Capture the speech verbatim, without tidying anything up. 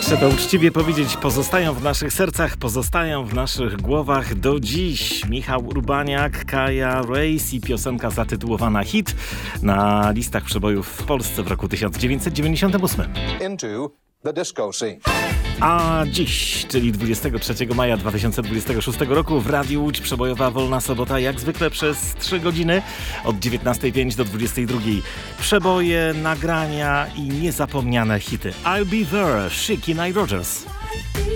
Trzeba uczciwie powiedzieć, pozostają w naszych sercach, pozostają w naszych głowach do dziś. Michał Urbaniak, Kaja Race i piosenka zatytułowana Hit na listach przebojów w Polsce w roku tysiąc dziewięćset dziewięćdziesiątym ósmym. Into the disco scene. A dziś, czyli dwudziestego trzeciego maja dwa tysiące dwudziestego szóstego roku w Radiu Łódź przebojowa Wolna Sobota, jak zwykle przez trzy godziny od dziewiętnastej pięć do dwudziestej drugiej. Przeboje, nagrania i niezapomniane hity. I'll Be There, Chic i Nile Rodgers.